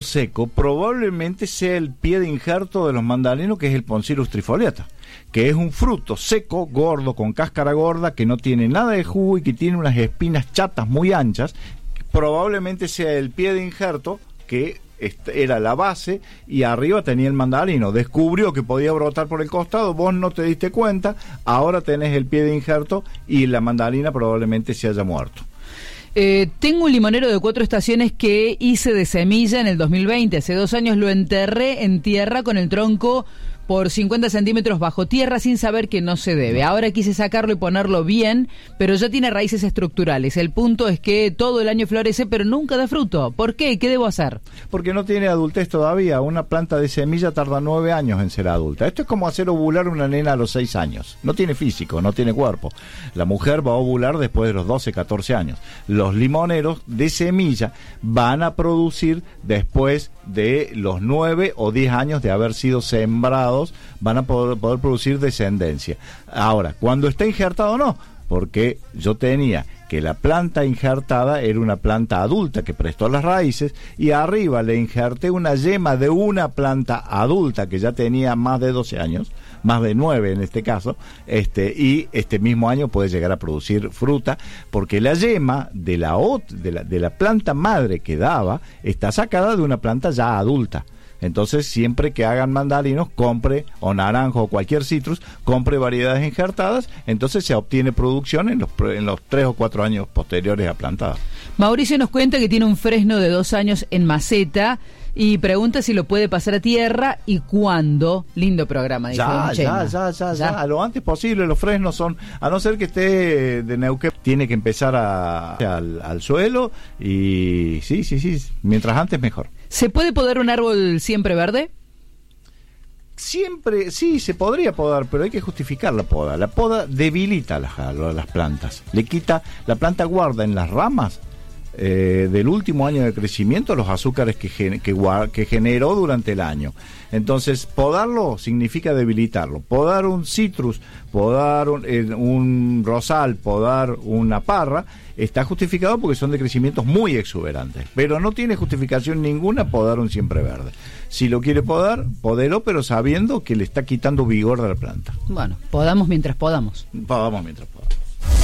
seco probablemente sea el pie de injerto de los mandarinos, que es el Poncirus trifoliata, que es un fruto seco, gordo, con cáscara gorda, que no tiene nada de jugo y que tiene unas espinas chatas muy anchas. Probablemente sea el pie de injerto que era la base y arriba tenía el mandarino. Descubrió que podía brotar por el costado, vos no te diste cuenta, ahora tenés el pie de injerto y la mandarina probablemente se haya muerto. Tengo un limonero de 4 estaciones que hice de semilla en el 2020. Hace 2 años lo enterré en tierra con el tronco por 50 centímetros bajo tierra sin saber que no se debe. Ahora quise sacarlo y ponerlo bien, pero ya tiene raíces estructurales. El punto es que todo el año florece, pero nunca da fruto. ¿Por qué? ¿Qué debo hacer? Porque no tiene adultez todavía. Una planta de semilla tarda 9 años en ser adulta. Esto es como hacer ovular una nena a los 6 años. No tiene físico, no tiene cuerpo. La mujer va a ovular después de los 12, 14 años. Los limoneros de semilla van a producir después de los 9 o 10 años de haber sido sembrados, van a poder producir descendencia. Ahora, cuando está injertado no, porque yo tenía que la planta injertada era una planta adulta que prestó las raíces y arriba le injerté una yema de una planta adulta que ya tenía más de 12 años, más de 9 en este caso, y este mismo año puede llegar a producir fruta, porque la yema de la planta madre que daba está sacada de una planta ya adulta. Entonces, siempre que hagan mandarinos, compre, o naranjo, o cualquier citrus, compre variedades injertadas, entonces se obtiene producción en los 3 o 4 años posteriores a plantada. Mauricio nos cuenta que tiene un fresno de 2 años en maceta, y pregunta si lo puede pasar a tierra y cuándo. Lindo programa, dice ya. A lo antes posible. Los fresnos son, a no ser que esté de Neuquén, tiene que empezar al suelo, y sí, mientras antes mejor. ¿Se puede podar un árbol siempre verde? Siempre, sí, se podría podar, pero hay que justificar la poda. La poda debilita las plantas. Le quita, la planta guarda en las ramas del último año de crecimiento los azúcares que generó durante el año. Entonces, podarlo significa debilitarlo. Podar un citrus, podar un rosal, podar una parra, está justificado porque son de crecimientos muy exuberantes, pero no tiene justificación ninguna podar un siempreverde. Si lo quiere podar, podelo, pero sabiendo que le está quitando vigor a la planta. Bueno, podamos mientras podamos. Podamos mientras podamos.